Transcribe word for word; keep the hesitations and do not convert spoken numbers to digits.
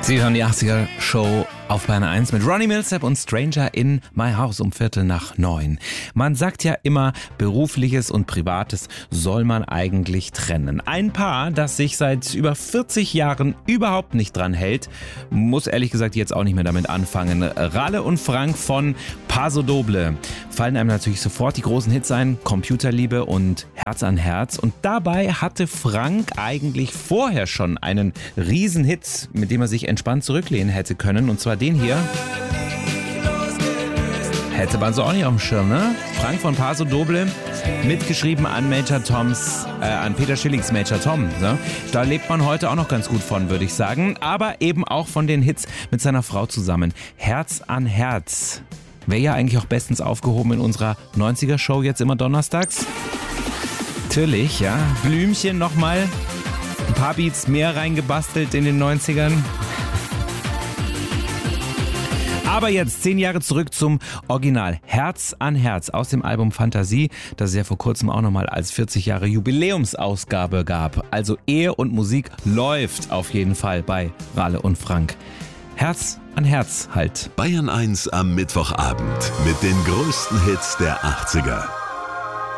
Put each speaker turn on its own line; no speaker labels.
Sie hören die achtziger Show auf Bayern eins mit Ronnie Milsap und Stranger in My House um Viertel nach neun. Man sagt ja immer, Berufliches und Privates soll man eigentlich trennen. Ein Paar, das sich seit über vierzig Jahren überhaupt nicht dran hält, muss ehrlich gesagt jetzt auch nicht mehr damit anfangen. Ralle und Frank von Paso Doble. Fallen einem natürlich sofort die großen Hits ein, Computerliebe und Herz an Herz. Und dabei hatte Frank eigentlich vorher schon einen Riesenhit, mit dem er sich entspannt zurücklehnen hätte können. Und zwar den hier. Hätte man so auch nicht auf dem Schirm, ne? Frank von Paso Doble, mitgeschrieben an Major Toms, äh, an Peter Schillings Major Tom. Ne? Da lebt man heute auch noch ganz gut von, würde ich sagen. Aber eben auch von den Hits mit seiner Frau zusammen. Herz an Herz. Wäre ja eigentlich auch bestens aufgehoben in unserer neunziger-Show jetzt immer donnerstags. Natürlich, ja. Blümchen nochmal. Ein paar Beats mehr reingebastelt in den neunzigern. Aber jetzt zehn Jahre zurück zum Original Herz an Herz aus dem Album Fantasie, das es ja vor kurzem auch nochmal als vierzig Jahre Jubiläumsausgabe gab. Also Ehe und Musik läuft auf jeden Fall bei Ralle und Frank. Herz an Herz halt.
Bayern eins am Mittwochabend mit den größten Hits der achtziger.